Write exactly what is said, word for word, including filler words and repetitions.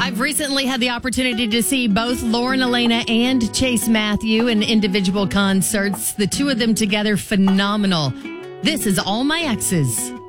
I've recently had the opportunity to see both Lauren Elena and Chase Matthew in individual concerts. The two of them together, phenomenal. This is All My Exes.